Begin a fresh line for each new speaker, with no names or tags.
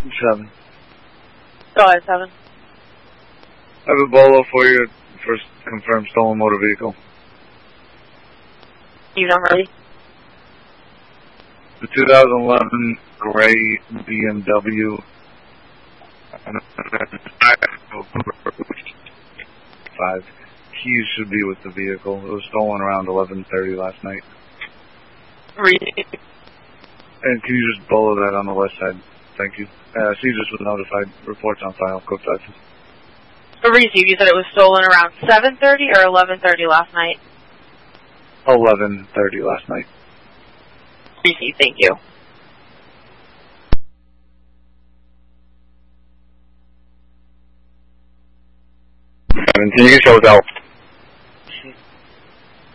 7.
Go ahead, 7.
I have a bolo for you. First confirmed stolen motor vehicle.
You know, ready?
The 2011 gray BMW. Five. Keys should be with the vehicle. It was stolen around 11:30 last night.
Read.
And can you just bolo that on the west side? Thank you. Caesars was notified. Reports on file. Code 5.
Receive, you said it was stolen around 7:30 or 11:30 last night?
11:30 last night.
Receive, thank you.
17, you can show us out.